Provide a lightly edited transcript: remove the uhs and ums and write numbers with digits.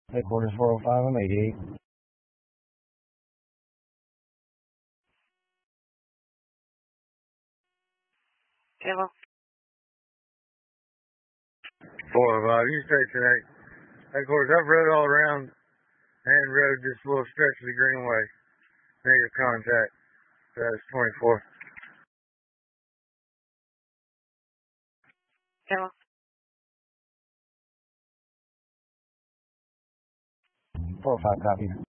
Headquarters 405, I'm 88. Hello. 405, you station 8. Headquarters, I've rode all around and rode this little stretch of the Greenway. Negative contact. That's 24. Hello. 405, copy.